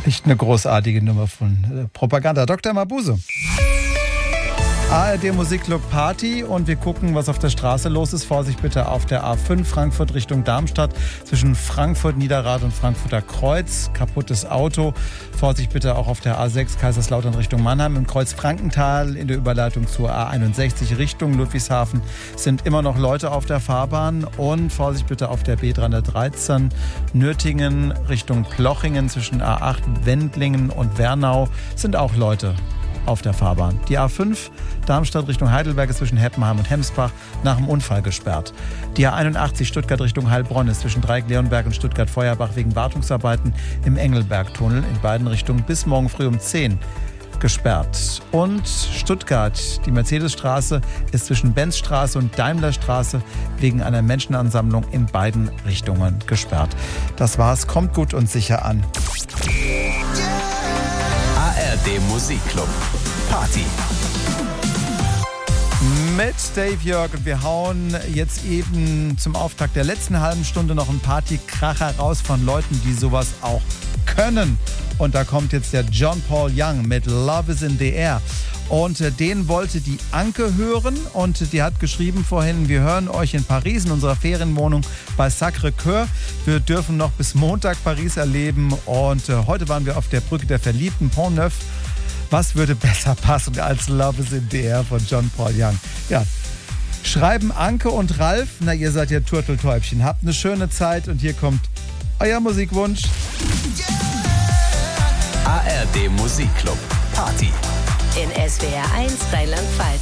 Echt eine großartige Nummer von Propaganda. Dr. Mabuse. ARD Musikclub Party und wir gucken, was auf der Straße los ist. Vorsicht bitte auf der A5 Frankfurt Richtung Darmstadt zwischen Frankfurt Niederrad und Frankfurter Kreuz. Kaputtes Auto. Vorsicht bitte auch auf der A6 Kaiserslautern Richtung Mannheim. Im Kreuz Frankenthal in der Überleitung zur A61 Richtung Ludwigshafen sind immer noch Leute auf der Fahrbahn. Und Vorsicht bitte auf der B313 Nürtingen Richtung Plochingen zwischen A8 Wendlingen und Wernau sind auch Leute auf der Fahrbahn. Die A5 Darmstadt Richtung Heidelberg ist zwischen Heppenheim und Hemsbach nach dem Unfall gesperrt. Die A81 Stuttgart Richtung Heilbronn ist zwischen Dreieck-Leonberg und Stuttgart-Feuerbach wegen Wartungsarbeiten im Engelbergtunnel in beiden Richtungen bis morgen früh um 10 gesperrt. Und Stuttgart, die Mercedesstraße ist zwischen Benzstraße und Daimlerstraße wegen einer Menschenansammlung in beiden Richtungen gesperrt. Das war's. Kommt gut und sicher an. ARD Musikclub Party mit Dave Jörg und wir hauen jetzt eben zum Auftakt der letzten halben Stunde noch einen Partykracher raus von Leuten, die sowas auch können. Und da kommt jetzt der John Paul Young mit Love is in the Air. Und den wollte die Anke hören und die hat geschrieben vorhin, wir hören euch in Paris in unserer Ferienwohnung bei Sacré-Cœur. Wir dürfen noch bis Montag Paris erleben und heute waren wir auf der Brücke der Verliebten, Pont Neuf. Was würde besser passen als Love is in the Air von John Paul Young? Ja, schreiben Anke und Ralf, na ihr seid ja Turteltäubchen, habt eine schöne Zeit und hier kommt euer Musikwunsch. ARD Musikclub Party in SWR 1 Rheinland-Pfalz.